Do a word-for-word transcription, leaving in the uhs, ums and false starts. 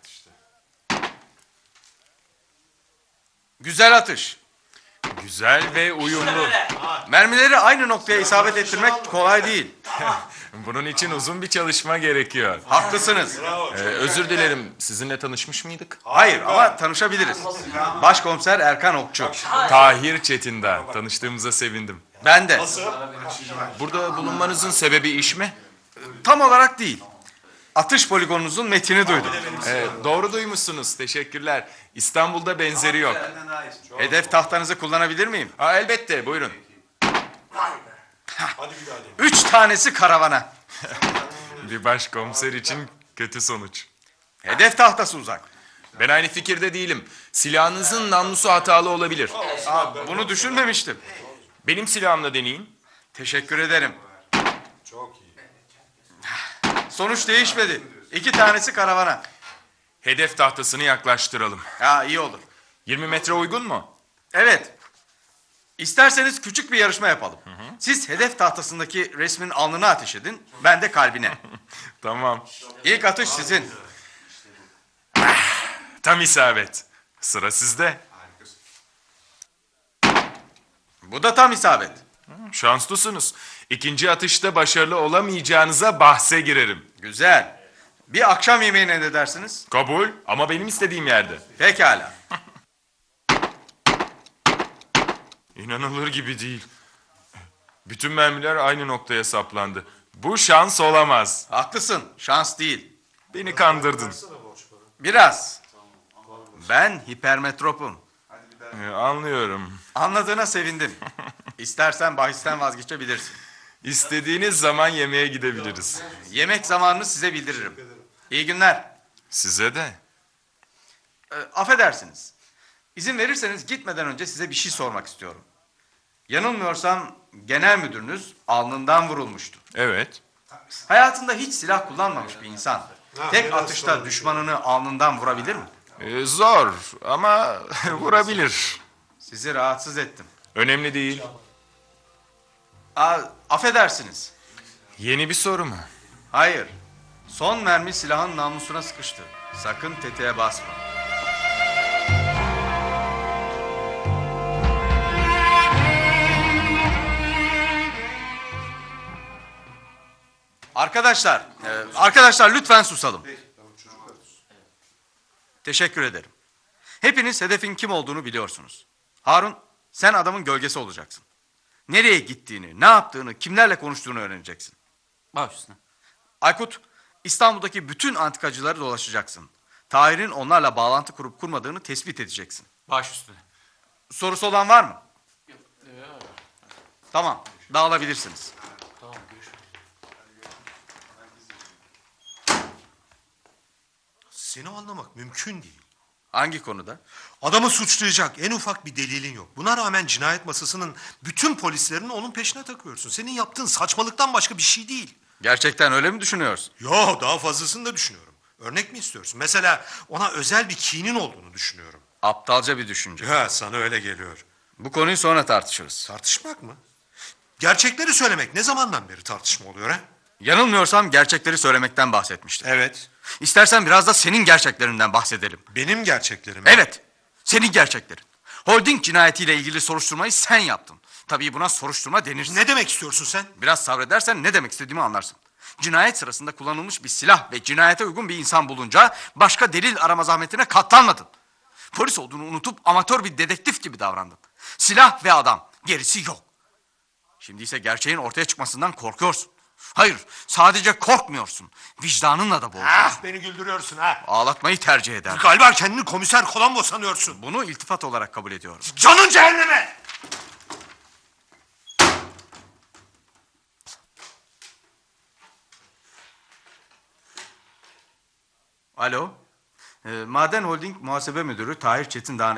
Güzel atış. Güzel ve uyumlu. Mermileri aynı noktaya isabet ettirmek kolay değil. Bunun için uzun bir çalışma gerekiyor. Haklısınız. Ee, özür dilerim, sizinle tanışmış mıydık? Hayır ama tanışabiliriz. Başkomiser Erkan Okçu. Tahir Çetindağ. Tanıştığımıza sevindim. Ben de. Burada bulunmanızın sebebi iş mi? Tam olarak değil. Atış poligonunuzun metini duydum. Ee, doğru duymuşsunuz, teşekkürler. İstanbul'da benzeri yok. Hedef tahtanızı kullanabilir miyim? Aa, elbette, buyurun. Üç tanesi karavana. Bir başkomiser için kötü sonuç. Hedef tahtası uzak. Ben aynı fikirde değilim. Silahınızın namlusu hatalı olabilir. Aa, bunu düşünmemiştim. Benim silahımla deneyin. Teşekkür ederim. Sonuç değişmedi. İki tanesi karavana. Hedef tahtasını yaklaştıralım. Ya iyi olur. yirmi metre uygun mu? Evet. İsterseniz küçük bir yarışma yapalım. Siz hedef tahtasındaki resmin alnına ateş edin, ben de kalbine. Tamam. İlk atış sizin. Tam isabet. Sıra sizde. Bu da tam isabet. Şanslısınız. İkinci atışta başarılı olamayacağınıza bahse girerim. Güzel. Bir akşam yemeğine ne dersiniz? Kabul ama benim istediğim yerde. Pekala. İnanılır gibi değil. Bütün mermiler aynı noktaya saplandı. Bu şans olamaz. Haklısın, şans değil. Beni kandırdın. Biraz. Ben hipermetropum. Ee, anlıyorum. Anladığına sevindim. İstersen bahisten vazgeçebilirsin. İstediğiniz zaman yemeğe gidebiliriz. Yemek zamanını size bildiririm. İyi günler. Size de. E, affedersiniz. İzin verirseniz gitmeden önce size bir şey sormak istiyorum. Yanılmıyorsam genel müdürünüz alnından vurulmuştu. Evet. Hayatında hiç silah kullanmamış bir insan tek atışta düşmanını alnından vurabilir mi? Ee, zor ama vurabilir. Sizi rahatsız ettim. Önemli değil. Aa, affedersiniz. Yeni bir soru mu? Hayır. Son mermi silahın namlusuna sıkıştı. Sakın tetiğe basma. Arkadaşlar, e, arkadaşlar lütfen susalım. Teşekkür ederim. Hepiniz hedefin kim olduğunu biliyorsunuz. Harun, sen adamın gölgesi olacaksın. Nereye gittiğini, ne yaptığını, kimlerle konuştuğunu öğreneceksin. Baş üstüne. Aykut, İstanbul'daki bütün antikacıları dolaşacaksın. Tahir'in onlarla bağlantı kurup kurmadığını tespit edeceksin. Baş üstüne. Sorusu olan var mı? Tamam, dağılabilirsiniz. Tamam, görüşürüz. Seni anlamak mümkün değil. Hangi konuda? Adamı suçlayacak en ufak bir delilin yok. Buna rağmen cinayet masasının bütün polislerini onun peşine takıyorsun. Senin yaptığın saçmalıktan başka bir şey değil. Gerçekten öyle mi düşünüyorsun? Yo, daha fazlasını da düşünüyorum. Örnek mi istiyorsun? Mesela ona özel bir kinin olduğunu düşünüyorum. Aptalca bir düşünce. Ya sana öyle geliyor. Bu konuyu sonra tartışırız. Tartışmak mı? Gerçekleri söylemek ne zamandan beri tartışma oluyor ha? Yanılmıyorsam gerçekleri söylemekten bahsetmiştim. Evet. İstersen biraz da senin gerçeklerinden bahsedelim. Benim gerçeklerim. Evet, senin gerçeklerin. Holding cinayetiyle ilgili soruşturmayı sen yaptın. Tabii buna soruşturma denir. Ne demek istiyorsun sen? Biraz sabredersen ne demek istediğimi anlarsın. Cinayet sırasında kullanılmış bir silah ve cinayete uygun bir insan bulunca başka delil arama zahmetine katlanmadın. Polis olduğunu unutup amatör bir dedektif gibi davrandın. Silah ve adam, gerisi yok. Şimdi ise gerçeğin ortaya çıkmasından korkuyorsun. Hayır, sadece korkmuyorsun. Vicdanınla da boğuşuyorsun. Ah, beni güldürüyorsun ha. Ağlatmayı tercih eder. Galiba kendini komiser Colombo sanıyorsun. Bunu iltifat olarak kabul ediyorum. Canın cehenneme! Alo, ee, Maden Holding Muhasebe Müdürü Tahir Çetindağ'ın